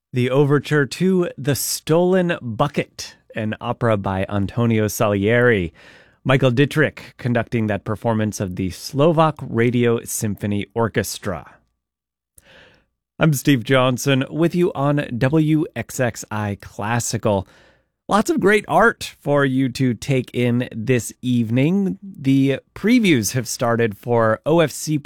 The overture to The Stolen Bucket, an opera by Antonio Salieri. Michael Dittrich conducting that performance of the Slovak Radio Symphony Orchestra. I'm Steve Johnson with you on WXXI Classical. Lots of great art for you to take in this evening. The previews have started for OFC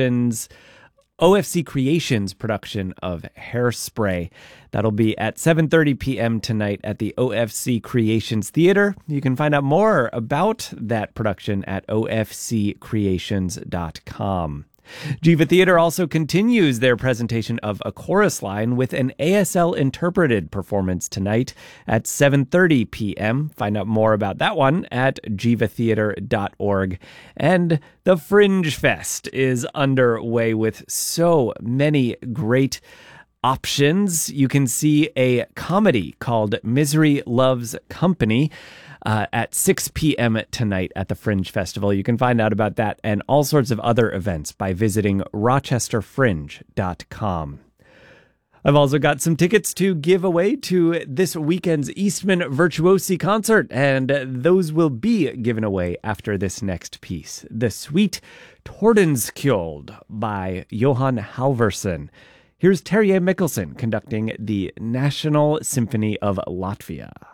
Creations production of Hairspray. That'll be at 7:30 p.m. tonight at the OFC Creations Theater. You can find out more about that production at ofccreations.com. Jiva Theater also continues their presentation of A Chorus Line with an ASL interpreted performance tonight at 7:30 p.m. Find out more about that one at jivatheater.org. And the Fringe Fest is underway with so many great options. You can see a comedy called Misery Loves Company at 6 p.m. tonight at the Fringe Festival. You can find out about that and all sorts of other events by visiting rochesterfringe.com. I've also got some tickets to give away to this weekend's Eastman Virtuosi concert, and those will be given away after this next piece, the Suite Tordenskjold by Johan Halvorsen. Here's Terje Mikkelsen conducting the National Symphony of Latvia.